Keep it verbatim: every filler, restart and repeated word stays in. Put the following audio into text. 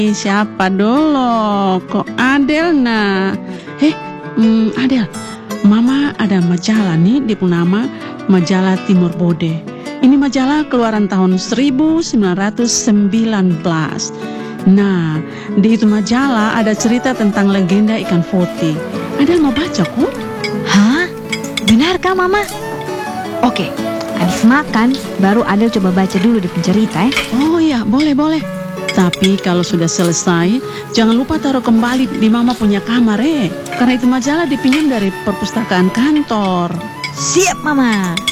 Siapa dulu? Kok Adel nah? Eh, hmm, Adel, Mama ada majalah nih di nama Majalah Timur Bode. Ini majalah keluaran tahun seribu sembilan ratus sembilan belas. Nah, di itu majalah ada cerita tentang legenda ikan foti. Adel mau baca kok? Hah? Benarkah Mama? Oke, habis makan baru Adel coba baca dulu di pencerita ya. Oh iya, boleh boleh. Tapi kalau sudah selesai, jangan lupa taruh kembali di Mama punya kamar eh. Karena itu majalah dipinjam dari perpustakaan kantor. Siap Mama.